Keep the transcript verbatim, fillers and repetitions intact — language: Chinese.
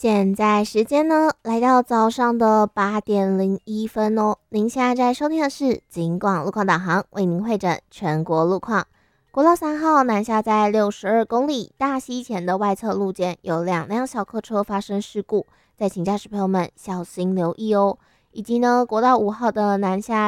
现在时间呢，来到早上的八点零一分哦。您现在在收听的是警广路况导航，为您会诊全国路况。国道三号南下在六十二公里大溪前的外侧路肩，有两辆小客车发生事故，再请驾驶朋友们小心留意哦。以及呢，国道五号的南下